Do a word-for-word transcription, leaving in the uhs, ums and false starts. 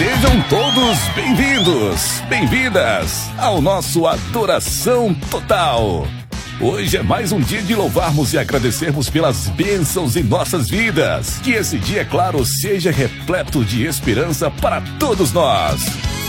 Sejam todos bem-vindos, bem-vindas ao nosso Adoração Total. Hoje é mais um dia de louvarmos e agradecermos pelas bênçãos em nossas vidas. Que esse dia, é claro, seja repleto de esperança para todos nós.